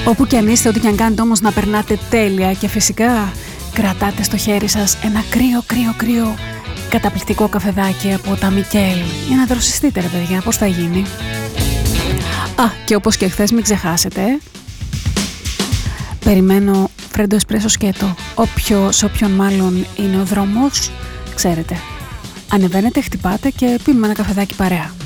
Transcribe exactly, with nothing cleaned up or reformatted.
Όπου κι αν είστε, ό,τι κι αν κάνετε όμως, να περνάτε τέλεια και φυσικά κρατάτε στο χέρι σας ένα κρύο, κρύο, κρύο καταπληκτικό καφεδάκι από τα Μικέλ για να δροσιστείτε ρε παιδιά, πώς θα γίνει. Α, και όπως και χθες μην ξεχάσετε, περιμένω φρέντο εσπρέσο σκέτο. Όποιο, σε όποιον μάλλον είναι ο δρόμος, ξέρετε, ανεβαίνετε, χτυπάτε και πίνουμε ένα καφεδάκι παρέα.